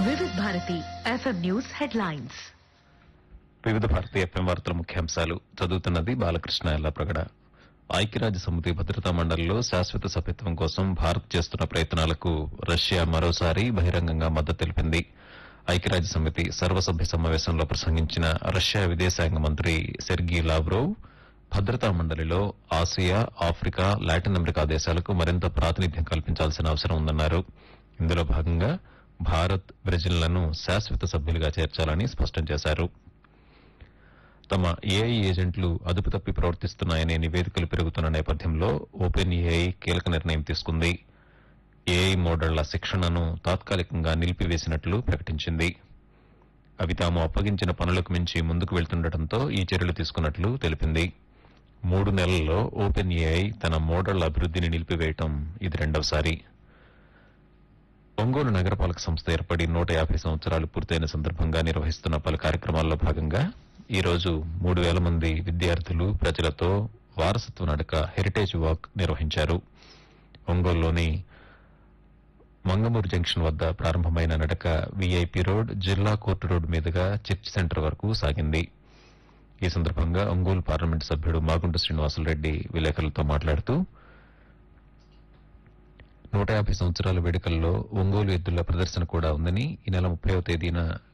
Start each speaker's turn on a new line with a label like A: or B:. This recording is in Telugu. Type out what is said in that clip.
A: వివిధ భారతి ఎఫ్ఎం న్యూస్ హెడ్లైన్స్.
B: వివిధ భారతీయ ఎఫ్ఎం వార్తల ముఖ్యాంశాలు చదువుతున్నది బాలకృష్ణ ఎల్లప్రగడ. ఐక్యరాజ్య సమితి భద్రతా మండలిలో శాశ్వత సభ్యత్వం కోసం భారత్ చేస్తున్న ప్రయత్నాలకు రష్యా మరోసారి బహిరంగంగా మద్దతు తెలిపింది. ఐక్యరాజ్య సమితి సర్వసభ్య సమావేశంలో ప్రసంగించిన రష్యా విదేశాంగ మంత్రి సెర్గీ లావ్రోవ్ భద్రతా మండలిలో ఆసియా, ఆఫ్రికా, లాటిన్ అమెరికా దేశాలకు మరింత ప్రాతినిధ్యం కల్పించాల్సిన అవసరం ఉందన్నారు. ఇందులో భాగంగా భారత్, బ్రెజిల్లను శాశ్వత సభ్యులుగా చేర్చాలని స్పష్టం చేశారు. తమ ఏఐ ఏజెంట్లు అదుపు తప్పి ప్రవర్తిస్తున్నాయనే నివేదికలు పెరుగుతున్న నేపథ్యంలో ఓపెన్ ఏఐ కీలక నిర్ణయం తీసుకుంది. ఏఐ మోడళ్ల శిక్షణను తాత్కాలికంగా నిలిపివేసినట్లు ప్రకటించింది. అవి తాము అప్పగించిన పనులకు మించి ముందుకు వెళ్తుండటంతో ఈ చర్యలు తీసుకున్నట్లు తెలిపింది. 3 నెలల్లో ఓపెన్ ఏఐ తన మోడళ్ల అభివృద్దిని నిలిపివేయటం ఇది రెండవసారి. ఒంగోలు నగరపాలక సంస్థ ఏర్పడి 150 సంవత్సరాలు పూర్తయిన సందర్భంగా నిర్వహిస్తున్న పలు కార్యక్రమాల్లో భాగంగా ఈ రోజు 3,000 మంది విద్యార్థులు, ప్రజలతో వారసత్వ నడక హెరిటేజ్ వాక్ నిర్వహించారు. ఒంగోలులోని మంగమూరు జంక్షన్ వద్ద ప్రారంభమైన నడక వీఐపీ రోడ్, జిల్లా కోర్టు రోడ్డు మీదుగా చర్చ్ సెంటర్ వరకు సాగింది. ఈ సందర్భంగా ఒంగోలు పార్లమెంటు సభ్యుడు మాగుంట శ్రీనివాసులరెడ్డి విలేకరులతో మాట్లాడుతూ 150 సంవత్సరాల వేడుకల్లో ఒంగోలు ఎద్దుల ప్రదర్శన కూడా ఉందని, ఈ నెల 30వ తేదీన